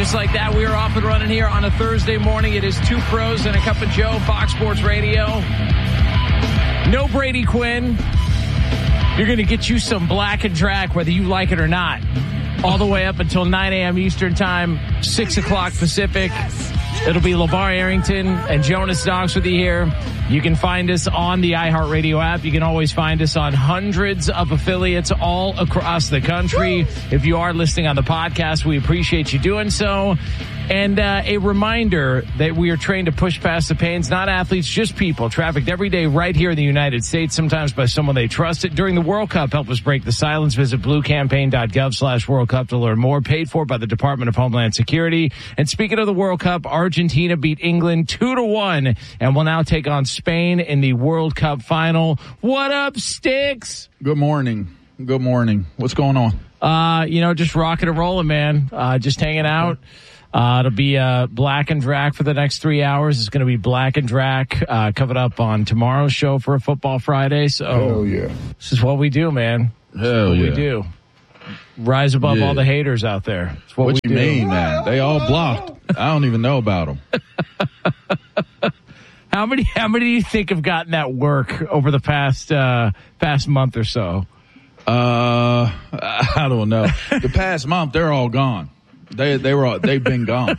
Just like that, we are off and running here on a Thursday morning. It is Two Pros and a Cup of Joe, Fox Sports Radio. No Brady Quinn. You're going to get you some Black and Drac, whether you like it or not. All the way up until 9 a.m. Eastern Time, 6 o'clock Pacific. It'll be LeVar Arrington and Jonas Knox with you here. You can find us on the iHeartRadio app. You can always find us on hundreds of affiliates all across the country. If you are listening on the podcast, we appreciate you doing so. And a reminder that we are trained to push past the pains, not athletes, just people, trafficked every day right here in the United States, sometimes by someone they trusted. During the World Cup, help us break the silence. Visit bluecampaign.gov/World Cup to learn more. Paid for by the Department of Homeland Security. And speaking of the World Cup, Argentina beat England 2-1 and will now take on Spain in the World Cup final. What up, Sticks? Good morning. Good morning. What's going on? Just rocking and rolling, man. Just hanging out. It'll be Black and Drac for the next 3 hours. It's going to be Black and Drac coming up on tomorrow's show for a Football Friday. So hell yeah. This is what we do, man. Hell yeah. We do. Rise above all the haters out there. It's what you mean, man? They all blocked. I don't even know about them. How many do you think have gotten that work over the past month or so? I don't know. The past month, they're all gone. They've been gone.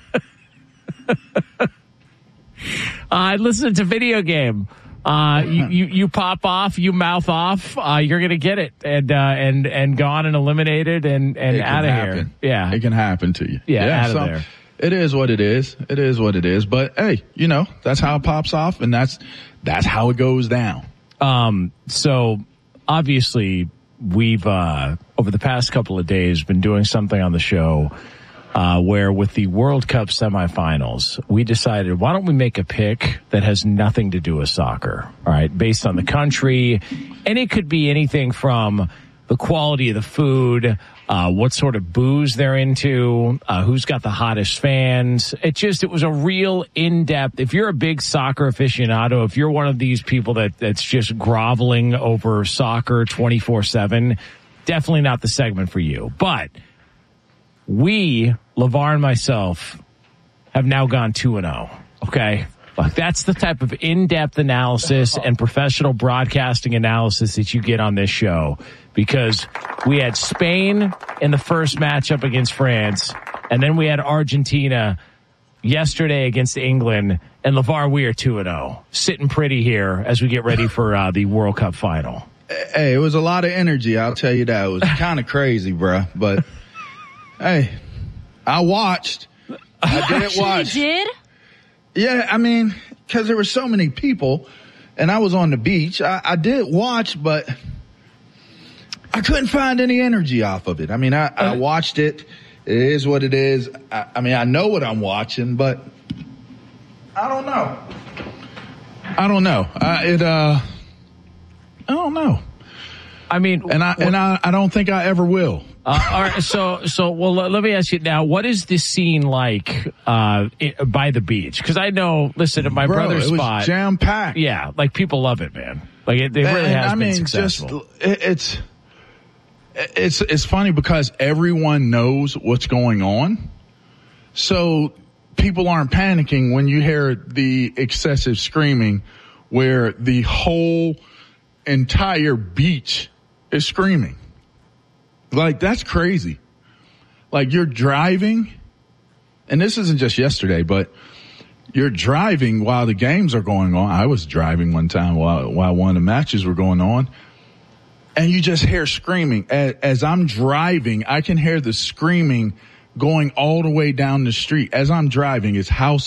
Listen, it's a video game. You pop off, you mouth off, you're gonna get it, and gone and eliminated and out of here. Yeah, it can happen to you. Yeah, out of there. It is what it is. It is what it is. But hey, that's how it pops off, and that's how it goes down. So obviously we've over the past couple of days been doing something on the show. Where with the World Cup semifinals, we decided, why don't we make a pick that has nothing to do with soccer, all right, based on the country. And it could be anything from the quality of the food, what sort of booze they're into, who's got the hottest fans. It was a real in-depth. If you're a big soccer aficionado, if you're one of these people that's just groveling over soccer 24/7, definitely not the segment for you. But we, LeVar and myself, have now gone 2-0. Okay? Like, that's the type of in-depth analysis and professional broadcasting analysis that you get on this show. Because we had Spain in the first matchup against France, and then we had Argentina yesterday against England. And LeVar, we are 2-0. Sitting pretty here as we get ready for the World Cup final. Hey, it was a lot of energy, I'll tell you that. It was kind of crazy, bruh. But hey, I watched. I didn't watch. You did? Yeah, I mean, because there were so many people, and I was on the beach. I did watch, but I couldn't find any energy off of it. I mean, I watched it. It is what it is. I mean, I know what I'm watching, but I don't know. I don't know. I don't know. I mean, and I don't think I ever will. All right, so well, let me ask you now, what is the scene like by the beach? Because I know, listen, at my brother's spot, it was jam-packed. Yeah, like people love it, man. Like it really has been successful. It's funny because everyone knows what's going on, so people aren't panicking when you hear the excessive screaming, where the whole entire beach is screaming. Like, that's crazy. Like, you're driving, and this isn't just yesterday, but you're driving while the games are going on. I was driving one time while one of the matches were going on, and you just hear screaming. As I'm driving, I can hear the screaming going all the way down the street. As I'm driving, it's house,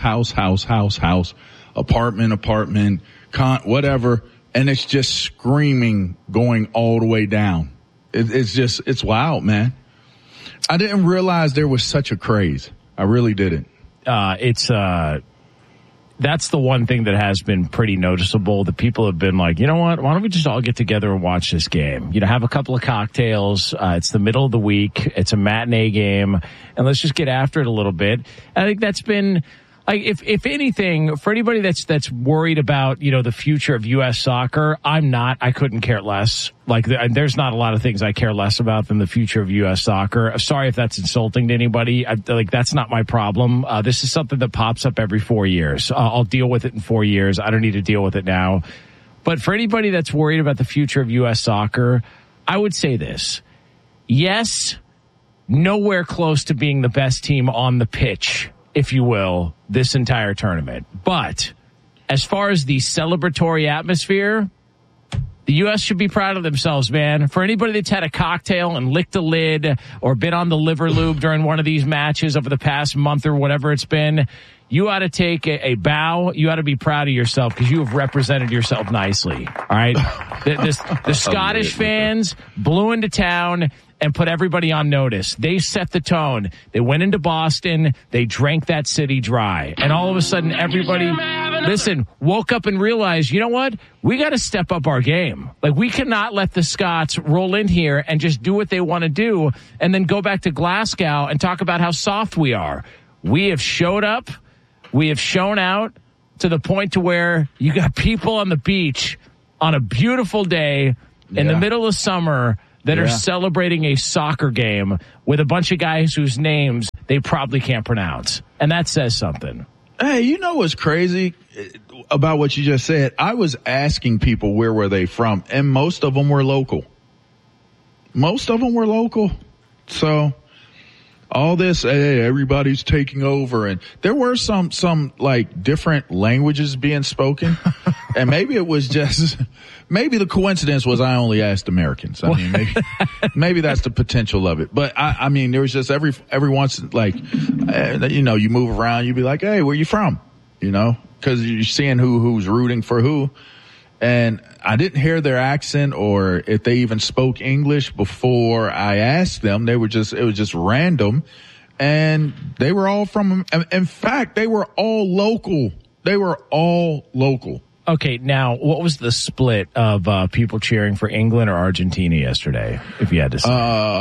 apartment, whatever, and it's just screaming going all the way down. It's wild, man. I didn't realize there was such a craze. I really didn't. That's the one thing that has been pretty noticeable. The people have been like, you know what? Why don't we just all get together and watch this game? Have a couple of cocktails. It's the middle of the week. It's a matinee game, and let's just get after it a little bit. I think that's been Like, if anything, for anybody that's worried about, the future of U.S. soccer, I'm not. I couldn't care less. Like, there's not a lot of things I care less about than the future of U.S. soccer. Sorry if that's insulting to anybody. That's not my problem. This is something that pops up every 4 years. I'll deal with it in 4 years. I don't need to deal with it now. But for anybody that's worried about the future of U.S. soccer, I would say this. Yes, nowhere close to being the best team on the pitch, if you will, this entire tournament. But as far as the celebratory atmosphere, the U.S. should be proud of themselves, man. For anybody that's had a cocktail and licked a lid or been on the liver lube during one of these matches over the past month or whatever it's been, you ought to take a bow. You ought to be proud of yourself because you have represented yourself nicely. All right? The Scottish fans blew into town and put everybody on notice. They set the tone. They went into Boston. They drank that city dry. And all of a sudden, everybody, woke up and realized, you know what? We got to step up our game. Like, we cannot let the Scots roll in here and just do what they want to do and then go back to Glasgow and talk about how soft we are. We have showed up. We have shown out to the point to where you got people on the beach on a beautiful day in the middle of summer that are celebrating a soccer game with a bunch of guys whose names they probably can't pronounce. And that says something. Hey, you know what's crazy about what you just said? I was asking people where were they from, and most of them were local. So all this, hey, everybody's taking over. And there were some like different languages being spoken. And maybe it was just, maybe the coincidence was I only asked Americans. I mean, maybe that's the potential of it. But I mean, there was just every once, like, you move around, you'd be like, hey, where you from? Cause you're seeing who's rooting for who. And I didn't hear their accent or if they even spoke English before I asked them. It was just random. And they were all in fact, they were all local. Okay, now, what was the split of people cheering for England or Argentina yesterday, if you had to say?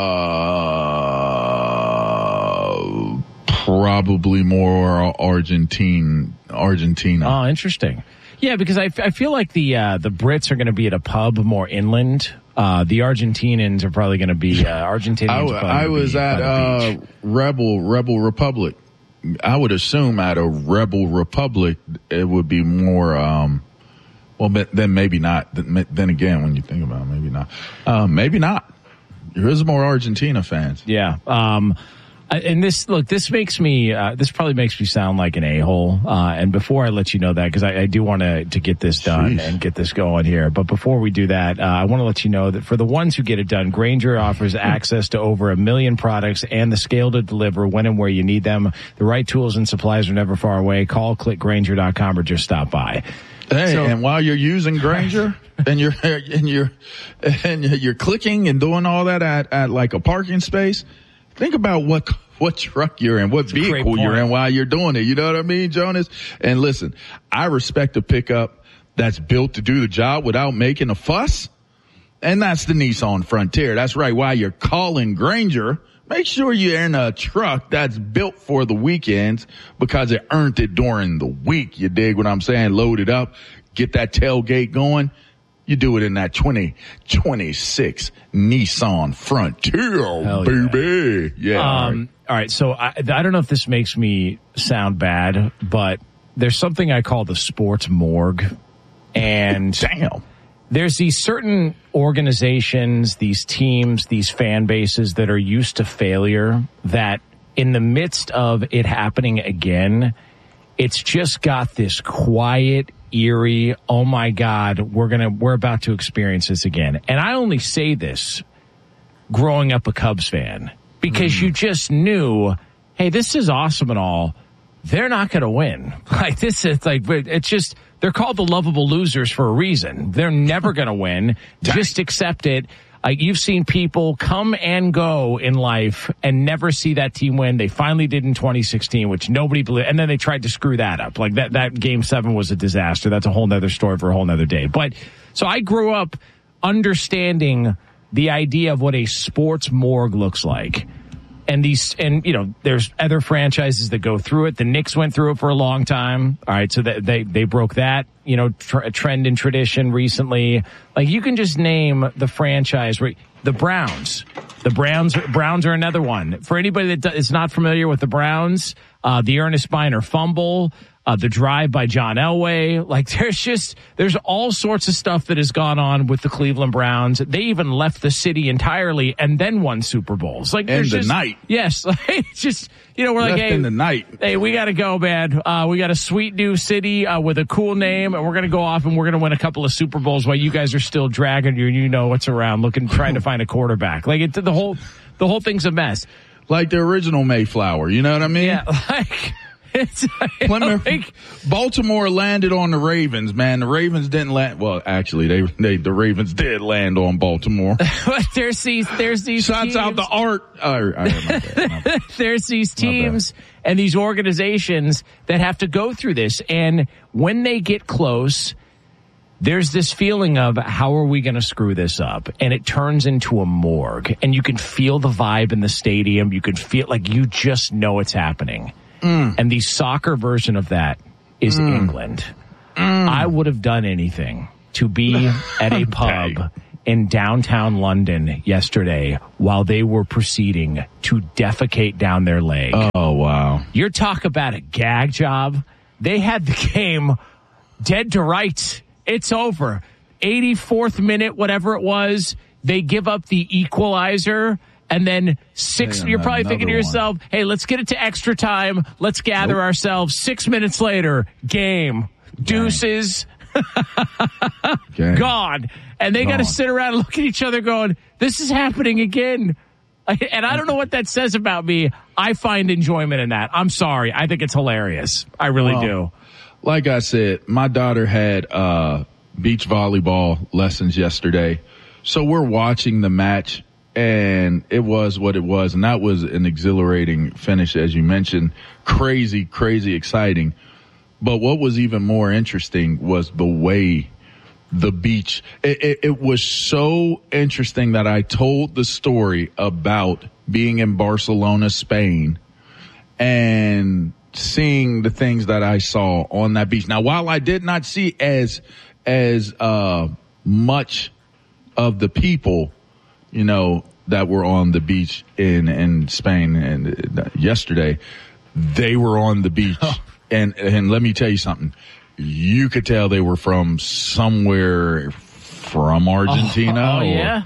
Probably more Argentina. Oh, interesting. Yeah, because I feel like the Brits are going to be at a pub more inland. The Argentinians are probably going to be Argentinians. I was at Rebel Republic. I would assume at a Rebel Republic it would be more. But then maybe not. Then again, when you think about it, maybe not. Maybe not. There is more Argentina fans. Yeah. And this probably makes me sound like an a-hole. And before I let you know that, because I do want to get this done and get this going here. But before we do that, I want to let you know that for the ones who get it done, Grainger offers access to over 1 million products and the scale to deliver when and where you need them. The right tools and supplies are never far away. Call, click Grainger.com or just stop by. Hey, and while you're using Grainger and you're clicking and doing all that at like a parking space, think about what truck you're in, what vehicle you're in while you're doing it. You know what I mean, Jonas? And listen, I respect a pickup that's built to do the job without making a fuss. And that's the Nissan Frontier. That's right. While you're calling Grainger, make sure you're in a truck that's built for the weekends because it earned it during the week. You dig what I'm saying? Load it up, get that tailgate going. You do it in that 2026 Nissan Frontier, baby. Yeah. All right. So I don't know if this makes me sound bad, but there's something I call the sports morgue. And damn, there's these certain organizations, these teams, these fan bases that are used to failure that in the midst of it happening again, it's just got this quiet, eerie, oh my God, we're about to experience this again. And I only say this growing up a Cubs fan because you just knew, hey, this is awesome and all. They're not going to win. Like this is like, it's just, they're called the lovable losers for a reason. They're never going to win. Just accept it. You've seen people come and go in life and never see that team win. They finally did in 2016, which nobody believed. And then they tried to screw that up. Like that game 7 was a disaster. That's a whole nother story for a whole nother day. But so I grew up understanding the idea of what a sports morgue looks like. And there's other franchises that go through it. The Knicks went through it for a long time. All right. So they broke that, trend and tradition recently. Like, you can just name the franchise where the Browns are another one. For anybody that is not familiar with the Browns, the Ernest Biner fumble, the drive by John Elway. Like, there's all sorts of stuff that has gone on with the Cleveland Browns. They even left the city entirely and then won Super Bowls. Like, in the night. Yes. It's just, we're like, left hey, in the night. Hey, we got to go, man. We got a sweet new city with a cool name, and we're going to go off and we're going to win a couple of Super Bowls while you guys are still dragging what's around, trying to find a quarterback. Like, the whole thing's a mess. Like the original Mayflower, you know what I mean? Yeah, like... Plymouth, Baltimore landed on the Ravens, man. The Ravens didn't land. Well, actually, the Ravens did land on Baltimore. But there's these shots teams. out the art. My bad. There's these teams and these organizations that have to go through this, and when they get close, there's this feeling of, how are we going to screw this up? And it turns into a morgue, and you can feel the vibe in the stadium. You can feel like you just know it's happening. And the soccer version of that is England. I would have done anything to be at a pub in downtown London yesterday while they were proceeding to defecate down their leg. Oh, wow. You're talking about a gag job. They had the game dead to rights. It's over. 84th minute, whatever it was, they give up the equalizer. And then you're probably thinking to yourself, hey, let's get it to extra time. Let's gather ourselves. 6 minutes later, game. Deuces. Gone. And they got to sit around and look at each other going, this is happening again. And I don't know what that says about me. I find enjoyment in that. I'm sorry. I think it's hilarious. I really do. Like I said, my daughter had beach volleyball lessons yesterday. So we're watching the match. And it was what it was. And that was an exhilarating finish, as you mentioned. Crazy, crazy exciting. But what was even more interesting was the way the beach, it was so interesting that I told the story about being in Barcelona, Spain, and seeing the things that I saw on that beach. Now, while I did not see as much of the people, that were on the beach in Spain and yesterday, they were on the beach. And let me tell you something. You could tell they were from somewhere from Argentina. Yeah.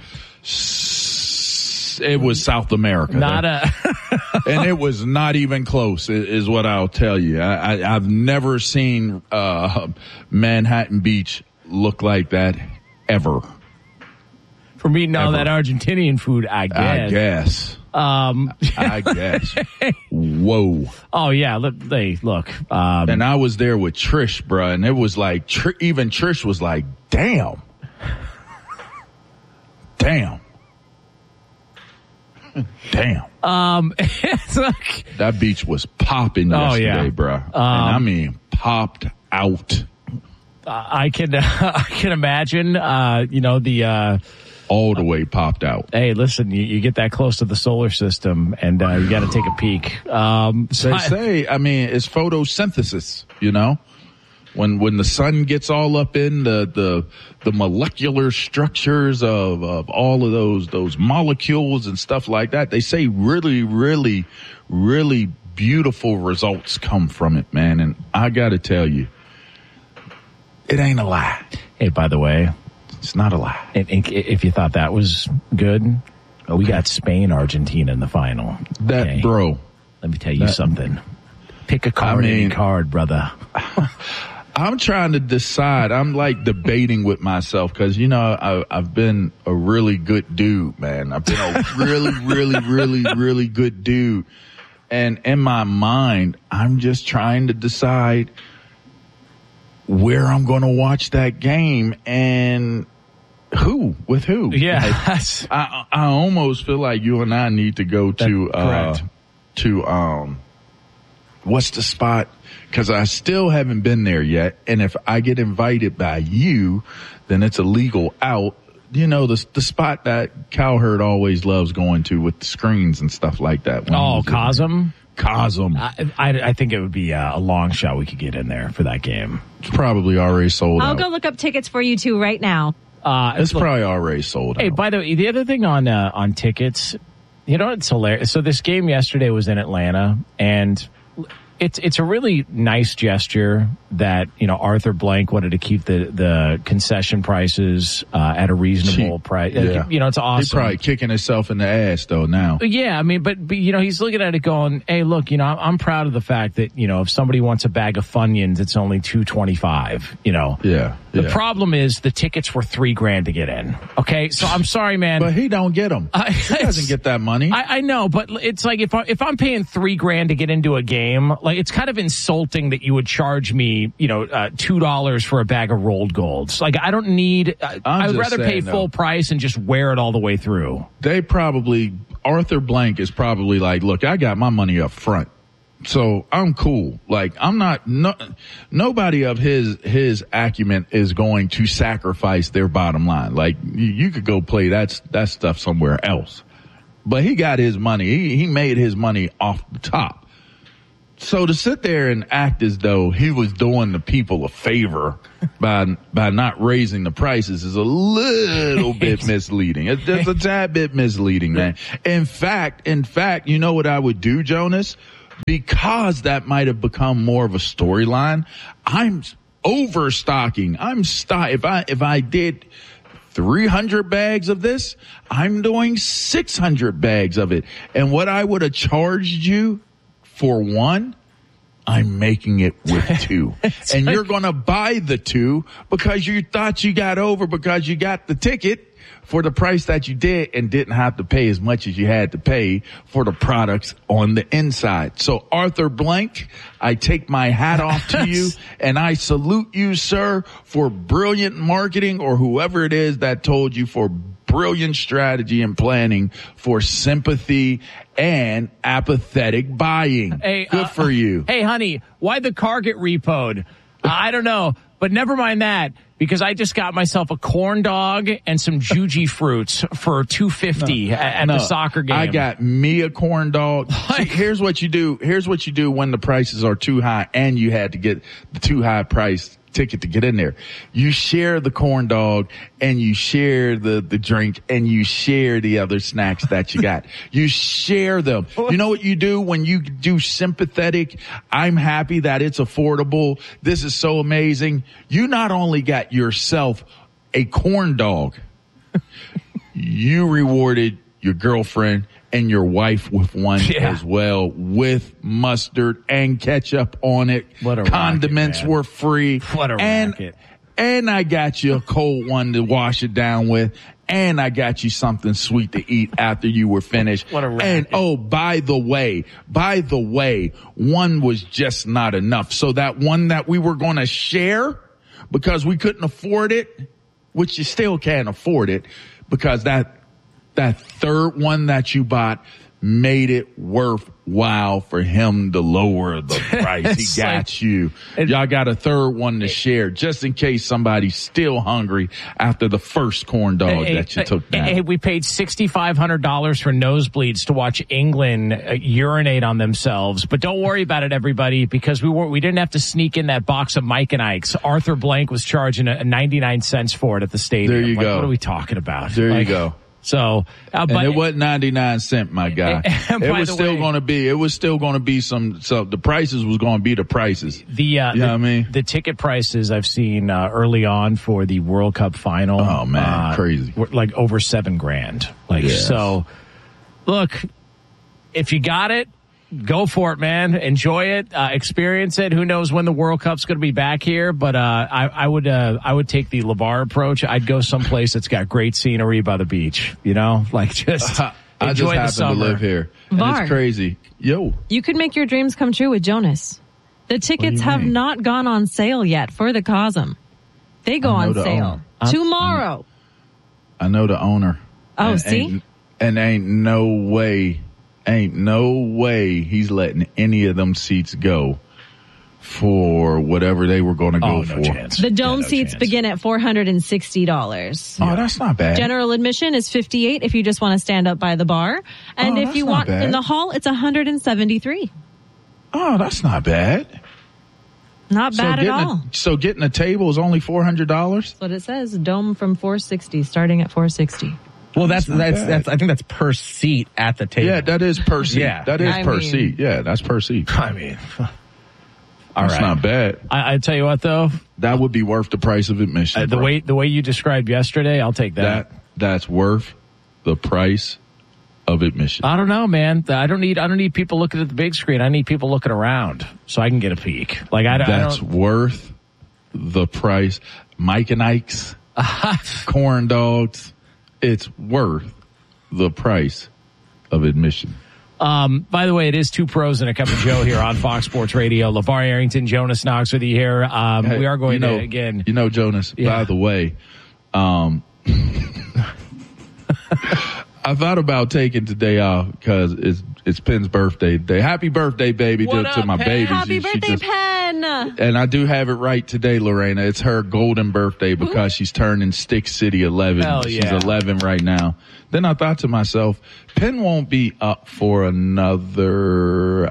It was South America. And it was not even close, is what I'll tell you. I've never seen Manhattan Beach look like that ever. From eating all that Argentinian food, I guess. I guess. Whoa. Oh, yeah. Look. And I was there with Trish, bruh, and it was like, even Trish was like, damn. Damn. That beach was popping yesterday, bruh. And I mean, popped out. I can imagine, all the way popped out. Hey, listen, you get that close to the solar system and you got to take a peek. They say, it's photosynthesis, when the sun gets all up in the molecular structures of all of those molecules and stuff like that. They say really, really, really beautiful results come from it, man. And I got to tell you, it ain't a lie. Hey, by the way, it's not a lie. If you thought that was good, we got Spain, Argentina in the final. Bro. Let me tell you something. Pick a card, any card, brother. I'm trying to decide. I'm like debating with myself because, I've been a really good dude, man. I've been a really, really, really, really good dude. And in my mind, I'm just trying to decide where I'm going to watch that game and with who. Yeah. I almost feel like you and I need to go to what's the spot? Because I still haven't been there yet. And if I get invited by you, then it's a legal out. the spot that Cowherd always loves going to with the screens and stuff like that. Cosm? Cosm. I think it would be a long shot we could get in there for that game. It's probably already sold out. I'll go look up tickets for you two right now. It's probably already sold out. Hey, by the way, the other thing on tickets, it's hilarious. So this game yesterday was in Atlanta, and it's a really nice gesture that, Arthur Blank wanted to keep the concession prices at a reasonable price. Yeah. It's awesome. He's probably kicking himself in the ass though now. Yeah, I mean, but he's looking at it going, hey, look, I'm proud of the fact that, if somebody wants a bag of Funyuns, it's only $2.25, Yeah. The problem is the tickets were $3,000 to get in. Okay, so I'm sorry, man. But he don't get them. He doesn't get that money. I know, but it's like if I'm paying $3,000 to get into a game, like it's kind of insulting that you would charge me, $2 for a bag of rolled golds. Like I don't need. I would rather pay full price and just wear it all the way through. Arthur Blank is probably like, look, I got my money up front. So I'm cool. Like I'm not, nobody of his acumen is going to sacrifice their bottom line. Like you could go play that stuff somewhere else, but he got his money. He made his money off the top. So to sit there and act as though he was doing the people a favor by not raising the prices is a little bit misleading. It's just a tad bit misleading, man. In fact, you know what I would do, Jonas? Because that might have become more of a storyline, I'm overstocking. If I did 300 bags of this, I'm doing 600 bags of it. And what I would have charged you for one, I'm making it with two. And you're going to buy the two because you thought you got over because you got the ticket for the price that you did and didn't have to pay as much as you had to pay for the products on the inside. So Arthur Blank, I take my hat off to you and I salute you, sir, for brilliant marketing, or whoever it is that told you, for brilliant strategy and planning for sympathy and apathetic buying. Hey, good for you. Hey, honey, why'd the car get repoed? I don't know, but never mind that, because I just got myself a corn dog and some Juji fruits for $2.50 at the soccer game. I got me a corn dog. See, here's what you do. Here's what you do when the prices are too high and you had to get the too high price ticket to get in there. You share the corn dog and you share the drink and you share the other snacks that you got. You share them. You know what you do when you do sympathetic? I'm happy that it's affordable. This is so amazing. You not only got yourself a corn dog, you rewarded your girlfriend and your wife with one as well, with mustard and ketchup on it. What a Condiments racket, were free. What a racket. And I got you a cold one to wash it down with. And I got you something sweet to eat after you were finished. What a racket. And oh, by the way, one was just not enough. So that one that we were going to share because we couldn't afford it, which you still can't afford it, because that third one that you bought made it worthwhile for him to lower the price. He got you. Y'all got a third one to share just in case somebody's still hungry after the first corn dog that you took down. Hey, we paid $6,500 for nosebleeds to watch England urinate on themselves. But don't worry about it, everybody, because we didn't have to sneak in that box of Mike and Ike's. Arthur Blank was charging 99 cents for it at the stadium. There you go. What are we talking about? There you go. So, and it wasn't 99 cents, my guy. It was still going to be the prices was going to be the prices. You know what I mean? The ticket prices I've seen early on for the World Cup final. Oh man, crazy. Were like over $7,000. So look, if you got it, go for it, man. Enjoy it, experience it. Who knows when the World Cup's going to be back here? But I would take the LeVar approach. I'd go someplace that's got great scenery by the beach. Like just I enjoy just happen to live here. And it's crazy. You could make your dreams come true with Jonas. The tickets have not gone on sale yet for the Cosm. They go on sale tomorrow. I know the owner. Oh, see? Ain't no way he's letting any of them seats go for whatever they were going to go for. Chance. The dome seats begin at $460. Oh, that's not bad. General admission is $58 if you just want to stand up by the bar. And if you want in the hall, it's $173. Oh, that's not bad. Not bad at all. So getting a table is only $400? That's what it says. Dome from $460, starting at $460. Well, that's I think that's per seat at the table. Yeah, that is per seat. Yeah. That is per seat. Yeah, that's per seat. I mean, that's not bad. I tell you what, though, that would be worth the price of admission. The way you described yesterday, I'll take that. That's worth the price of admission. I don't know, man. I don't need people looking at the big screen. I need people looking around so I can get a peek. That's worth the price. Mike and Ike's corn dogs. It's worth the price of admission. By the way, it is Two Pros and a Cup of Joe here on Fox Sports Radio. LeVar Arrington, Jonas Knox with you here. We are going to, again. Jonas, by the way, I thought about taking today off because it's Penn's birthday today. Happy birthday, baby, to my baby. Happy birthday, Penn. And I do have it right today, Lorena. It's her golden birthday because she's turning Stick City 11. Hell yeah. She's 11 right now. Then I thought to myself, Penn won't be up for another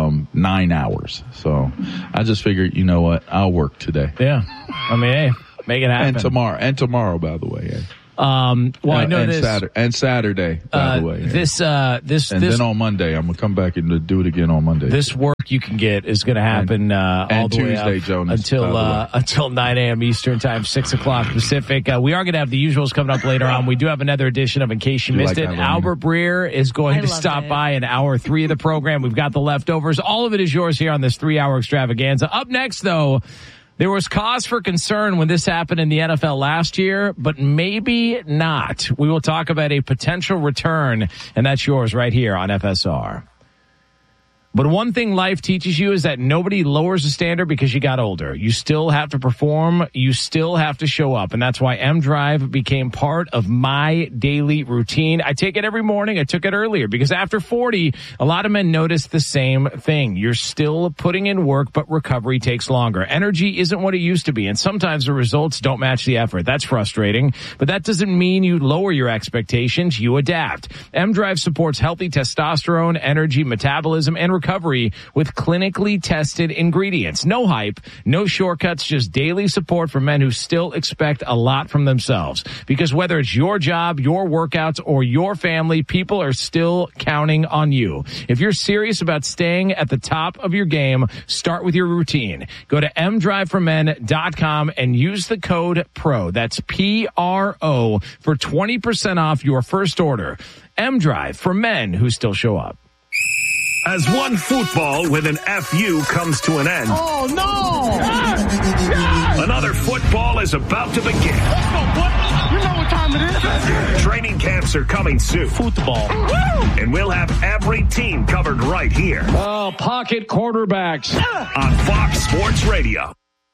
9 hours. So I just figured, you know what? I'll work today. Yeah. I mean, hey, make it happen. And tomorrow, by the way. Hey. I know this. Saturday, by the way. Yeah. Then on Monday, I'm going to come back and do it again on Monday. This work you can get is going to happen all the Tuesday, way up Jonas, until 9 a.m. Eastern Time, 6 o'clock Pacific. We are going to have the usuals coming up later on. We do have another edition of In Case You Missed It. Albert Breer is going to stop by in hour 3 of the program. We've got the leftovers. All of it is yours here on this 3-hour extravaganza. Up next, though, there was cause for concern when this happened in the NFL last year, but maybe not. We will talk about a potential return, and that's yours right here on FSR. But one thing life teaches you is that nobody lowers the standard because you got older. You still have to perform. You still have to show up. And that's why M-Drive became part of my daily routine. I take it every morning. I took it earlier because after 40, a lot of men notice the same thing. You're still putting in work, but recovery takes longer. Energy isn't what it used to be. And sometimes the results don't match the effort. That's frustrating. But that doesn't mean you lower your expectations. You adapt. M-Drive supports healthy testosterone, energy, metabolism, and recovery with clinically tested ingredients. No hype, no shortcuts, just daily support for men who still expect a lot from themselves. Because whether it's your job, your workouts, or your family, people are still counting on you. If you're serious about staying at the top of your game, start with your routine. Go to mdriveformen.com and use the code PRO. That's PRO for 20% off your first order. M-Drive for men who still show up. As one football with an FU comes to an end. Oh, no! Another football is about to begin. Let's go, boy. You know what time it is. Training camps are coming soon. Football. And we'll have every team covered right here. Oh, pocket quarterbacks. On Fox Sports Radio.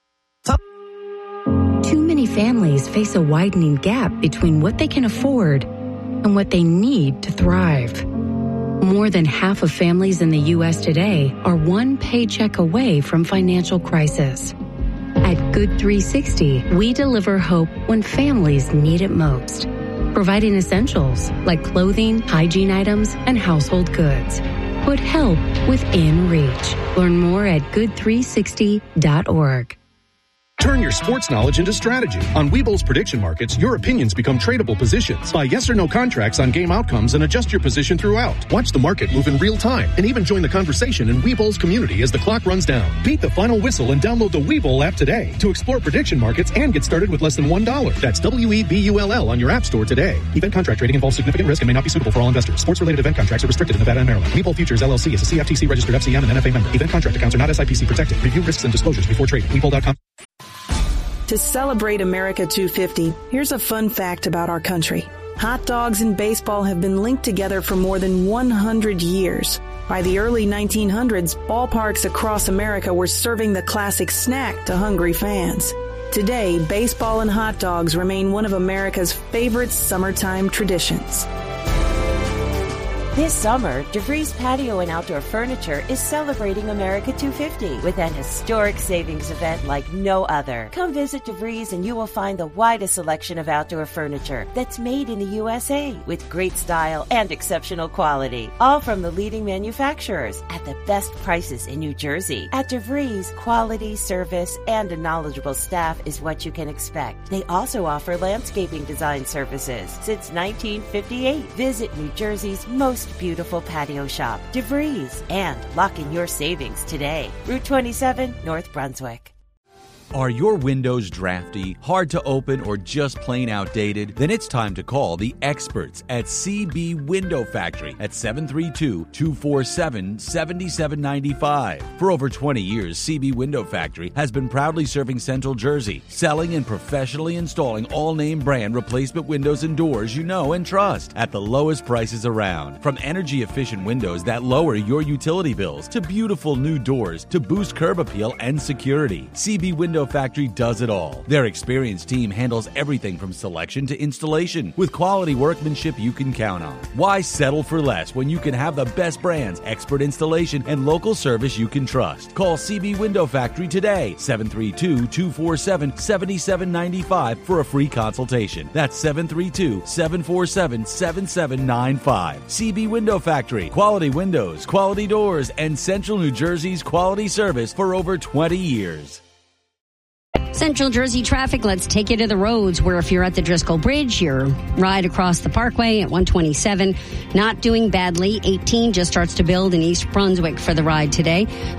Too many families face a widening gap between what they can afford and what they need to thrive. More than half of families in the U.S. today are one paycheck away from financial crisis. At Good 360, we deliver hope when families need it most, providing essentials like clothing, hygiene items, and household goods. Put help within reach. Learn more at good360.org. Turn your sports knowledge into strategy. On Webull's prediction markets, your opinions become tradable positions. Buy yes or no contracts on game outcomes and adjust your position throughout. Watch the market move in real time and even join the conversation in Webull's community as the clock runs down. Beat the final whistle and download the Webull app today to explore prediction markets and get started with less than $1. That's WEBULL on your app store today. Event contract trading involves significant risk and may not be suitable for all investors. Sports-related event contracts are restricted in Nevada and Maryland. Webull Futures LLC is a CFTC-registered FCM and NFA member. Event contract accounts are not SIPC protected. Review risks and disclosures before trading. Webull.com. To celebrate America 250, here's a fun fact about our country. Hot dogs and baseball have been linked together for more than 100 years. By the early 1900s, ballparks across America were serving the classic snack to hungry fans. Today, baseball and hot dogs remain one of America's favorite summertime traditions. This summer, DeVries Patio and Outdoor Furniture is celebrating America 250 with an historic savings event like no other. Come visit DeVries and you will find the widest selection of outdoor furniture that's made in the USA with great style and exceptional quality. All from the leading manufacturers at the best prices in New Jersey. At DeVries, quality, service, and a knowledgeable staff is what you can expect. They also offer landscaping design services since 1958. Visit New Jersey's most beautiful patio shop, DeVries, and lock in your savings today. Route 27, North Brunswick. Are your windows drafty, hard to open, or just plain outdated? Then it's time to call the experts at CB Window Factory at 732-247-7795. For over 20 years, CB Window Factory has been proudly serving Central Jersey, selling and professionally installing all-name brand replacement windows and doors you know and trust at the lowest prices around. From energy-efficient windows that lower your utility bills to beautiful new doors to boost curb appeal and security, CB Window Factory does it all. Their experienced team handles everything from selection to installation with quality workmanship you can count on. Why settle for less when you can have the best brands, expert installation, and local service you can trust? Call CB Window Factory today, 732-247-7795 for a free consultation. That's 732-747-7795. CB Window Factory. Quality windows, quality doors, and Central New Jersey's quality service for over 20 years. Central Jersey traffic, let's take you to the roads where if you're at the Driscoll Bridge, your ride across the Parkway at 127, not doing badly. 18 just starts to build in East Brunswick for the ride today.